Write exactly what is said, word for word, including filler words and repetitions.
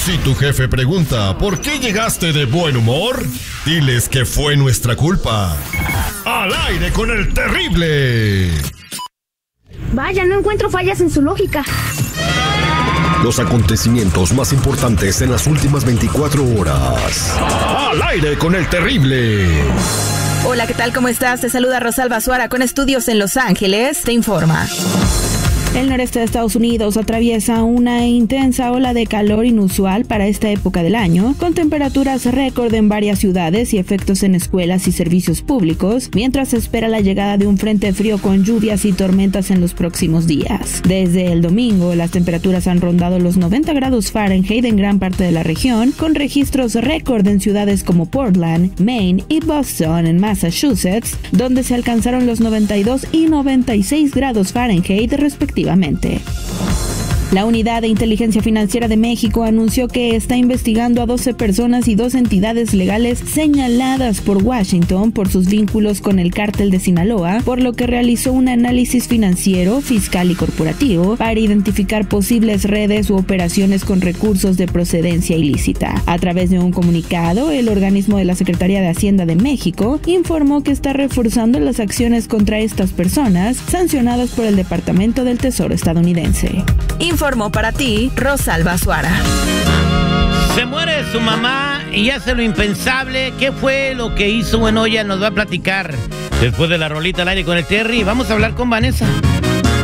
Si tu jefe pregunta ¿por qué llegaste de buen humor? Diles que fue nuestra culpa. ¡Al aire con el terrible! Vaya, no encuentro fallas en su lógica. Los acontecimientos más importantes en las últimas veinticuatro horas. ¡Al aire con el terrible! Hola, ¿qué tal? ¿Cómo estás? Te saluda Rosalba Suara con estudios en Los Ángeles. Te informa. El noreste de Estados Unidos atraviesa una intensa ola de calor inusual para esta época del año, con temperaturas récord en varias ciudades y efectos en escuelas y servicios públicos, mientras se espera la llegada de un frente frío con lluvias y tormentas en los próximos días. Desde el domingo, las temperaturas han rondado los noventa grados Fahrenheit en gran parte de la región, con registros récord en ciudades como Portland, Maine y Boston, en Massachusetts, donde se alcanzaron los noventa y dos y noventa y seis grados Fahrenheit respectivamente. La Unidad de Inteligencia Financiera de México anunció que está investigando a doce personas y dos entidades legales señaladas por Washington por sus vínculos con el cártel de Sinaloa, por lo que realizó un análisis financiero, fiscal y corporativo para identificar posibles redes u operaciones con recursos de procedencia ilícita. A través de un comunicado, el organismo de la Secretaría de Hacienda de México informó que está reforzando las acciones contra estas personas sancionadas por el Departamento del Tesoro estadounidense. Informó para ti, Rosalba Suara. Se muere su mamá y hace lo impensable. ¿Qué fue lo que hizo? Bueno, ella nos va a platicar después de la rolita al aire con el Terry. Vamos a hablar con Vanessa.